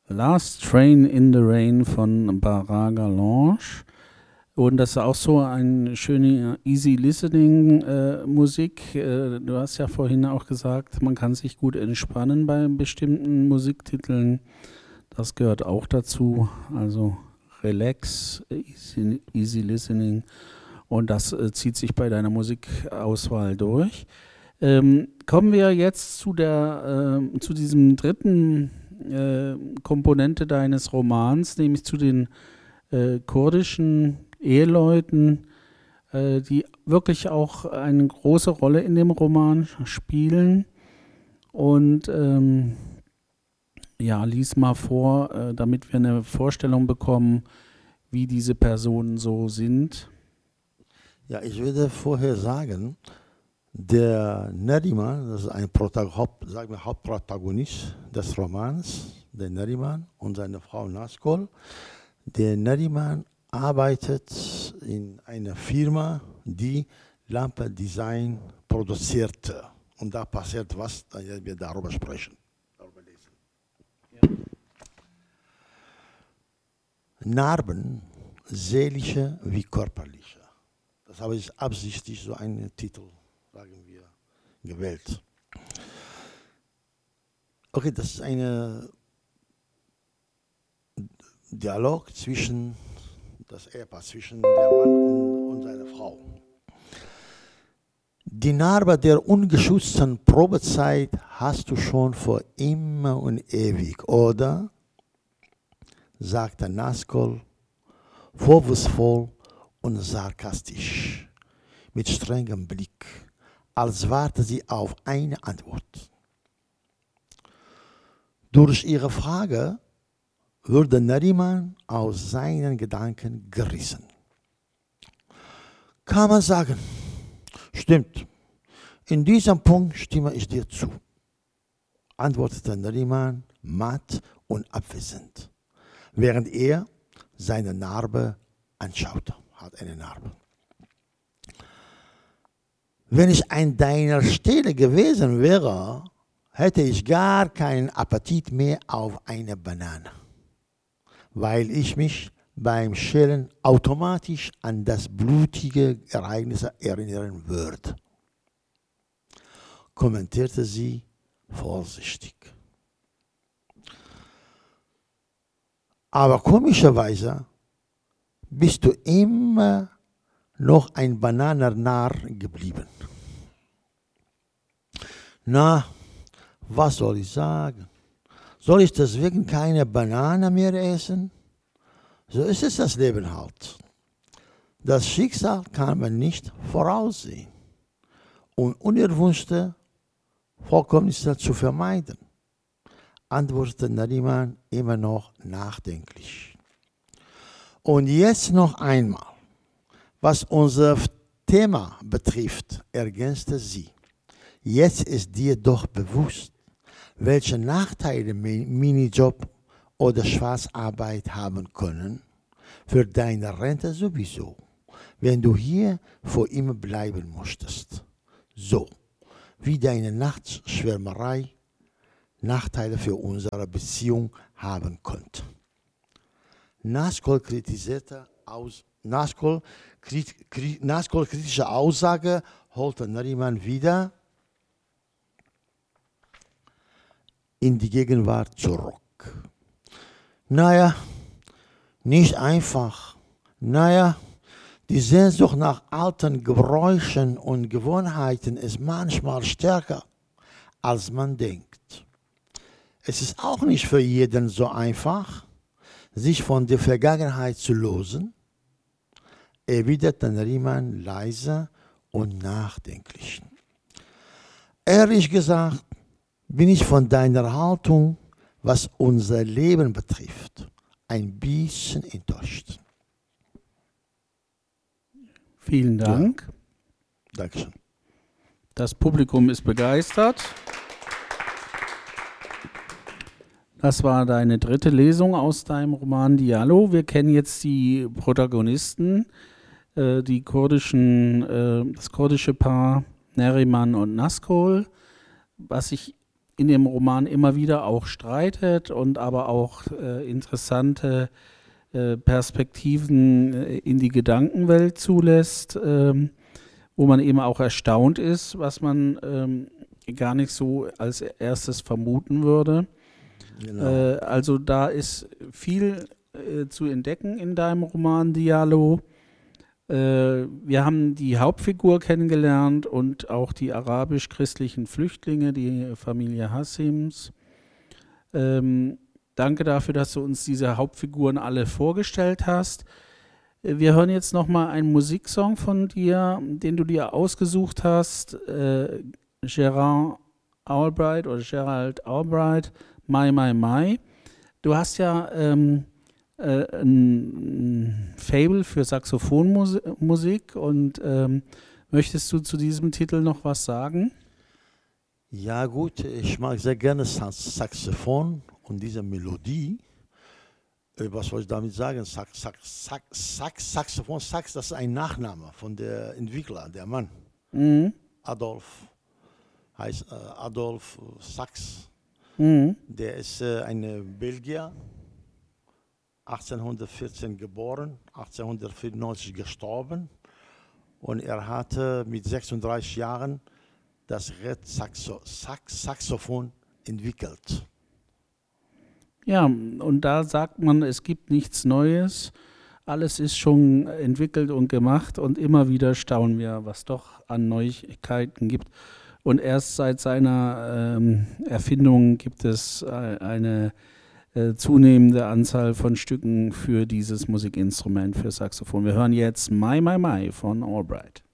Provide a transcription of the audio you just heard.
Last Train in the Rain von Baraga Lounge. Und das ist auch so eine schöne Easy Listening Musik. Du hast ja vorhin auch gesagt, man kann sich gut entspannen bei bestimmten Musiktiteln. Das gehört auch dazu. Also Relax, Easy Listening. Und das zieht sich bei deiner Musikauswahl durch. Kommen wir jetzt zu diesem dritten Komponente deines Romans, nämlich zu den kurdischen Eheleuten, die wirklich auch eine große Rolle in dem Roman spielen. Und lies mal vor, damit wir eine Vorstellung bekommen, wie diese Personen so sind. Ja, ich würde vorher sagen, der Neriman, das ist ein Hauptprotagonist des Romans, der Neriman und seine Frau Naskol. Der Neriman arbeitet in einer Firma, die Lampendesign produzierte. Und da passiert was, da wir darüber sprechen, darüber lesen. Ja. Narben, seelische wie körperliche. Das habe ich absichtlich so einen Titel, sagen wir, gewählt. Okay, das ist ein Dialog zwischen das Ehepaar, zwischen der Mann und seiner Frau. Die Narbe der ungeschützten Probezeit hast du schon für immer und ewig, oder? Sagte Naskol, vorwurfsvoll und sarkastisch, mit strengem Blick, als warte sie auf eine Antwort. Durch ihre Frage wurde Neriman aus seinen Gedanken gerissen. Kann man sagen, stimmt, in diesem Punkt stimme ich dir zu, antwortete Neriman matt und abwesend, während er seine Narbe anschaute. Hat eine Narbe. Wenn ich an deiner Stelle gewesen wäre, hätte ich gar keinen Appetit mehr auf eine Banane, weil ich mich beim Schälen automatisch an das blutige Ereignis erinnern würde, kommentierte sie vorsichtig. Aber komischerweise bist du immer noch ein Bananennarr geblieben. Na, was soll ich sagen? Soll ich deswegen keine Banane mehr essen? So ist es das Leben halt. Das Schicksal kann man nicht voraussehen und unerwünschte Vorkommnisse zu vermeiden, antwortete Neriman immer noch nachdenklich. Und jetzt noch einmal, was unser Thema betrifft, ergänzte sie. Jetzt ist dir doch bewusst, welche Nachteile Minijob oder Schwarzarbeit haben können. Für deine Rente sowieso, wenn du hier vor immer bleiben möchtest. So wie deine Nachtschwärmerei Nachteile für unsere Beziehung haben könnte. Naskol kritische Aussage holte Neriman wieder in die Gegenwart zurück. Naja, nicht einfach. Naja, die Sehnsucht nach alten Gebräuchen und Gewohnheiten ist manchmal stärker, als man denkt. Es ist auch nicht für jeden so einfach, sich von der Vergangenheit zu lösen, erwiderte Neriman leise und nachdenklich. Ehrlich gesagt bin ich von deiner Haltung, was unser Leben betrifft, ein bisschen enttäuscht. Vielen Dank. Ja. Dankeschön. Das Publikum ist begeistert. Das war deine dritte Lesung aus deinem Roman Diallo. Wir kennen jetzt die Protagonisten, das kurdische Paar Neriman und Naskol. Was ich in dem Roman immer wieder auch streitet und aber auch interessante Perspektiven in die Gedankenwelt zulässt, wo man eben auch erstaunt ist, was man gar nicht so als erstes vermuten würde. Genau. Also da ist viel zu entdecken in deinem Roman Diallo. Wir haben die Hauptfigur kennengelernt und auch die arabisch-christlichen Flüchtlinge, die Familie Hassims. Danke dafür, dass du uns diese Hauptfiguren alle vorgestellt hast. Wir hören jetzt nochmal einen Musiksong von dir, den du dir ausgesucht hast. Gerald Albright, My, My, My. Du hast ja ein Faible für Saxophonmusik und möchtest du zu diesem Titel noch was sagen? Ja gut, ich mag sehr gerne Saxophon und diese Melodie. Was soll ich damit sagen? Saxophon, das ist ein Nachname von der Entwickler, der Mann. Mhm. Adolf heißt Adolf Sachs. Mhm. Der ist ein Belgier, 1814 geboren, 1894 gestorben. Und er hatte mit 36 Jahren das Saxophon entwickelt. Ja, und da sagt man, es gibt nichts Neues. Alles ist schon entwickelt und gemacht und immer wieder staunen wir, was doch an Neuigkeiten gibt. Und erst seit seiner Erfindung gibt es eine zunehmende Anzahl von Stücken für dieses Musikinstrument, für Saxophon. Wir hören jetzt My, My, My von Albright.